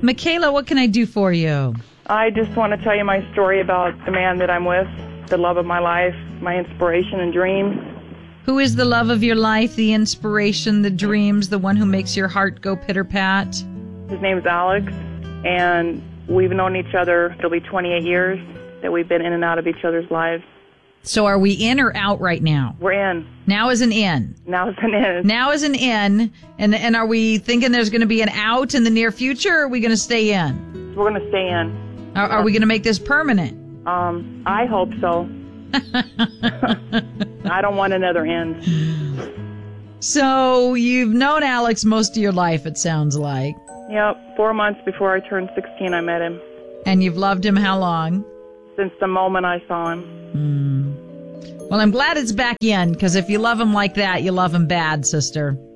Michaela, what can I do for you? I just want to tell you my story about the man that I'm with, the love of my life, my inspiration and dream. Who is the love of your life, the inspiration, the dreams, the one who makes your heart go pitter-pat? His name is Alex, and we've known each other, it'll be 28 years that we've been in and out of each other's lives. So are we in or out right now? We're in. Now is an in. Now is an in. Now is an in. And are we thinking there's going to be an out in the near future, or are we going to stay in? We're going to stay in. Are we going to make this permanent? I hope so. I don't want another end. So you've known Alex most of your life, it sounds like. Yep, 4 months before I turned 16, I met him. And you've loved him how long? Since the moment I saw him. Well, I'm glad it's back in, because if you love him like that, you love him bad, sister.